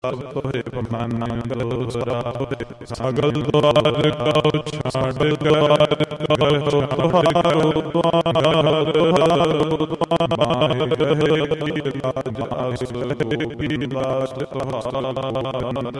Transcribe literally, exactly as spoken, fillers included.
ਹੋਏ ਪਮਾਨੰਦ ਸਗਲ ਦੁਆਰ ਕਉ ਛਾੜ ਗਵਾਰ ਕਉ ਤੁਹਾਰੋ ਤੁਹਾਰ ਮਾਹਿ ਗਏ ਕੀ ਲਾਜ ਆਸ ਕੀ ਲਾਜ ਤੁਹਾਰ